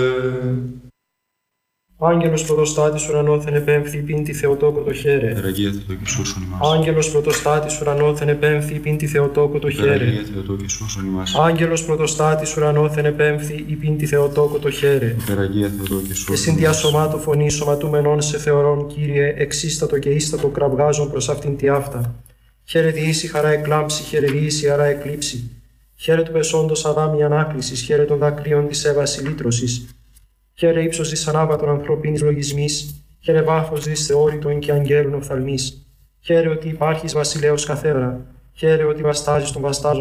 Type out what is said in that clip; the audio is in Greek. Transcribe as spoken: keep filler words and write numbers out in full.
Άγγελος πρωτοστάτης ουρανόθεν επέμφθη πίν τη Θεοτόκο το χέρε. Υπεραγία Θεοτόκε σώσον ημάς. Άγγελος πρωτοστάτης ουρανόθεν επέμφθη πίν τη Θεοτόκο το χέρε. Υπεραγία Θεοτόκε σώσον ημάς. Άγγελος πρωτοστάτης ουρανόθεν επέμφθη πίν τη Θεοτόκο το χέρε. Υπεραγία Θεοτόκε Και σώσον συν διασωμάτω φωνή σωματούμενων σε θεωρών, Κύριε, εξίστατο και ίστατο κραυγάζον προς αυτήν τη αυτά. Χαίρε διήσει χαρά εκλάμψη, χαίρε διήσει χαρά εκλείψη. Χαίρε του πεσόντος αδάμι ανάκλησης, χαίρε των δακρύων της έβαση λύτρωσης. Χαίρε ύψος της ανάβατων ανθρωπίνης λογισμής, χαίρε βάθος της θεώρητων και αγγέλων οφθαλμής. Χαίρε ότι υπάρχεις βασιλέως καθέδρα, χαίρε ότι βαστάζεις τον βαστάζον